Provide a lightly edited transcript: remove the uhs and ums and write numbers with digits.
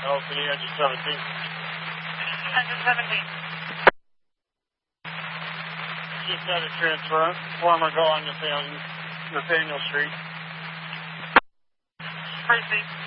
LC, engine 17. Engine 17. Just had a transformer go on Nathaniel Street. Proceed.